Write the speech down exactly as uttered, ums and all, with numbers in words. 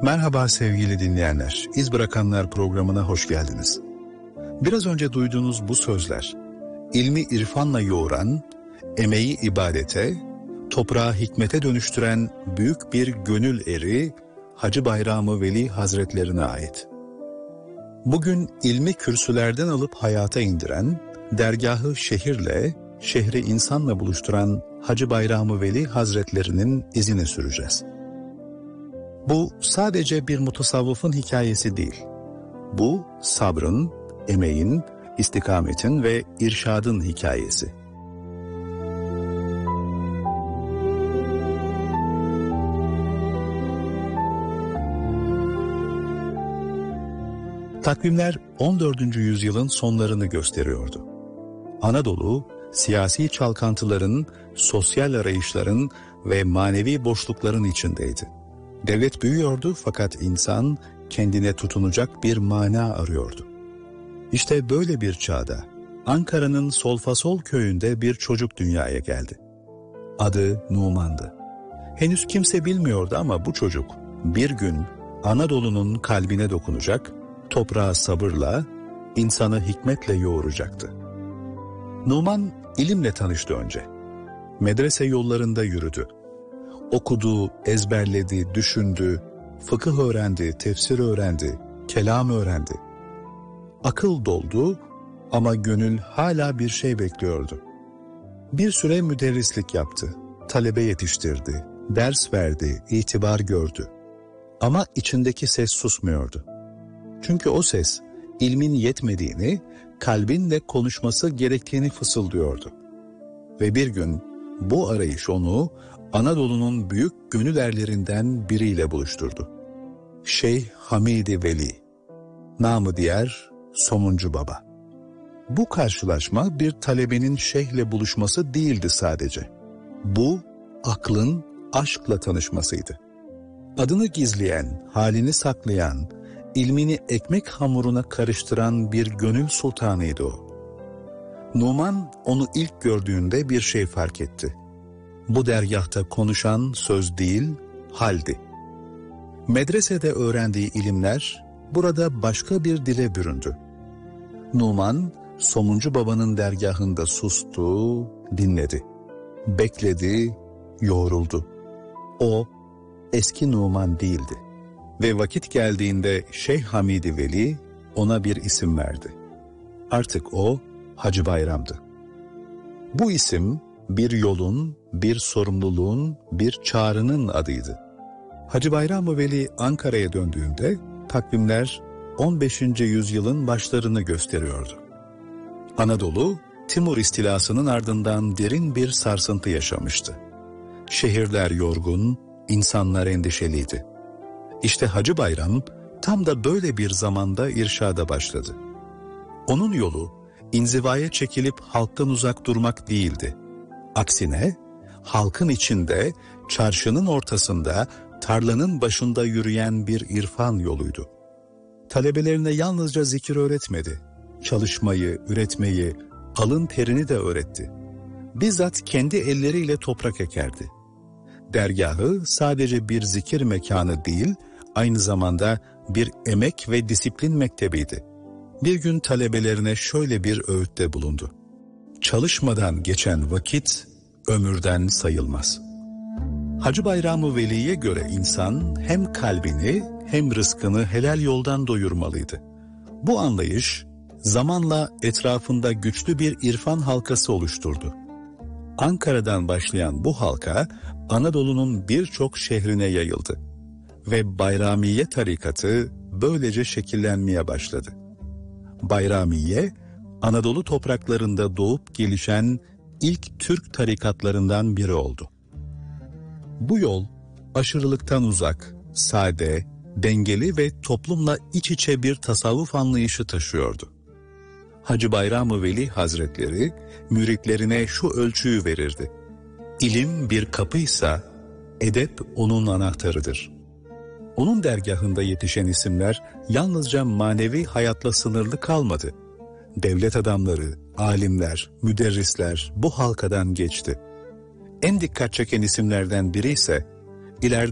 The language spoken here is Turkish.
Merhaba sevgili dinleyenler, İz Bırakanlar programına hoş geldiniz. Biraz önce duyduğunuz bu sözler, ilmi irfanla yoğuran, emeği ibadete, toprağı hikmete dönüştüren büyük bir gönül eri Hacı Bayram-ı Veli Hazretlerine ait. Bugün ilmi kürsülerden alıp hayata indiren, dergahı şehirle, şehri insanla buluşturan Hacı Bayram-ı Veli Hazretlerinin izini süreceğiz. Bu sadece bir mutasavvıfın hikayesi değil. Bu sabrın, emeğin, istikametin ve irşadın hikayesi. Takvimler on dördüncü yüzyılın sonlarını gösteriyordu. Anadolu, siyasi çalkantıların, sosyal arayışların ve manevi boşlukların içindeydi. Devlet büyüyordu fakat insan kendine tutunacak bir mana arıyordu. İşte böyle bir çağda Ankara'nın Solfasol köyünde bir çocuk dünyaya geldi. Adı Numan'dı. Henüz kimse bilmiyordu ama bu çocuk bir gün Anadolu'nun kalbine dokunacak, toprağı sabırla, insanı hikmetle yoğuracaktı. Numan ilimle tanıştı önce. Medrese yollarında yürüdü. Okudu, ezberledi, düşündü, fıkıh öğrendi, tefsir öğrendi, kelam öğrendi. Akıl doldu ama gönül hala bir şey bekliyordu. Bir süre müderrislik yaptı, talebe yetiştirdi, ders verdi, itibar gördü. Ama içindeki ses susmuyordu. Çünkü o ses ilmin yetmediğini, kalbinle konuşması gerektiğini fısıldıyordu. Ve bir gün bu arayış onu Anadolu'nun büyük gönül erlerinden biriyle buluşturdu. Şeyh Hamid-i Veli, namı diğer Somuncu Baba. Bu karşılaşma bir talebenin şeyhle buluşması değildi sadece. Bu aklın aşkla tanışmasıydı. Adını gizleyen, halini saklayan, ilmini ekmek hamuruna karıştıran bir gönül sultanıydı o. Numan onu ilk gördüğünde bir şey fark etti. Bu dergahta konuşan söz değil, haldi. Medresede öğrendiği ilimler burada başka bir dile büründü. Numan, Somuncu Baba'nın dergahında sustu, dinledi. Bekledi, yoğruldu. O, eski Numan değildi. Ve vakit geldiğinde Şeyh Hamid-i Veli ona bir isim verdi. Artık o, Hacı Bayram'dı. Bu isim, bir yolun, bir sorumluluğun, bir çağrının adıydı. Hacı Bayram-ı Veli Ankara'ya döndüğünde takvimler on beşinci yüzyılın başlarını gösteriyordu. Anadolu, Timur istilasının ardından derin bir sarsıntı yaşamıştı. Şehirler yorgun, insanlar endişeliydi. İşte Hacı Bayram tam da böyle bir zamanda irşada başladı. Onun yolu inzivaya çekilip halktan uzak durmak değildi. Aksine halkın içinde, çarşının ortasında, tarlanın başında yürüyen bir irfan yoluydu. Talebelerine yalnızca zikir öğretmedi. Çalışmayı, üretmeyi, alın terini de öğretti. Bizzat kendi elleriyle toprak ekerdi. Dergahı sadece bir zikir mekanı değil, aynı zamanda bir emek ve disiplin mektebiydi. Bir gün talebelerine şöyle bir öğütte bulundu. Çalışmadan geçen vakit ömürden sayılmaz. Hacı Bayram-ı Veli'ye göre insan hem kalbini hem rızkını helal yoldan doyurmalıydı. Bu anlayış zamanla etrafında güçlü bir irfan halkası oluşturdu. Ankara'dan başlayan bu halka Anadolu'nun birçok şehrine yayıldı ve Bayramiye tarikatı böylece şekillenmeye başladı. Bayramiye, Anadolu topraklarında doğup gelişen ilk Türk tarikatlarından biri oldu. Bu yol aşırılıktan uzak, sade, dengeli ve toplumla iç içe bir tasavvuf anlayışı taşıyordu. Hacı Bayram-ı Veli Hazretleri müritlerine şu ölçüyü verirdi. İlim bir kapıysa edep onun anahtarıdır. Onun dergahında yetişen isimler yalnızca manevi hayatla sınırlı kalmadı. Devlet adamları, alimler, müderrisler bu halkadan geçti. En dikkat çeken isimlerden biri ise ileride